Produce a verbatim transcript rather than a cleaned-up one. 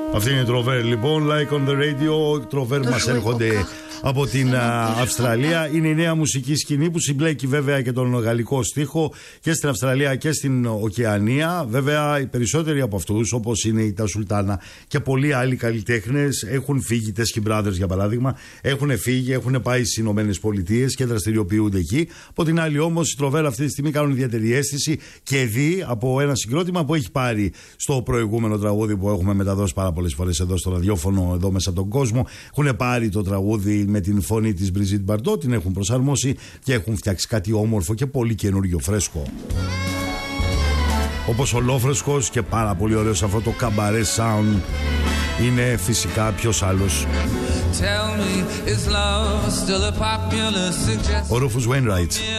Αυτή είναι η Τροβέρ λοιπόν, Like on the Radio. Τροβέρ μας έρχονται από την α, Αυστραλία. Είναι η νέα μουσική σκηνή που συμπλέκει βέβαια και τον γαλλικό στίχο και στην Αυστραλία και στην Οκεανία. Βέβαια οι περισσότεροι από αυτούς, όπως είναι η Τα Σουλτάνα και πολλοί άλλοι καλλιτέχνες, έχουν φύγει. Τέσκι Brothers για παράδειγμα, έχουν φύγει, έχουν πάει στις Ηνωμένες Πολιτείες και δραστηριοποιούνται εκεί. Από την άλλη όμως οι Τροβέρ αυτή τη στιγμή κάνουν ιδιαίτερη αίσθηση και δει από ένα συγκρότημα που έχει πάρει στο προηγούμενο τραγούδι που έχουμε μεταδώσει πάρα πολλές φορές εδώ στο ραδιόφωνο, εδώ μέσα από τον κόσμο. Έχουν πάρει το τραγούδι με την φωνή της Brigitte Bardot, την έχουν προσαρμόσει και έχουν φτιάξει κάτι όμορφο και πολύ καινούριο, φρέσκο. Όπως ολόφρεσκος και πάρα πολύ ωραίος αυτό το καμπαρέ sound είναι φυσικά ποιος άλλος. Ο Rufus Wainwright.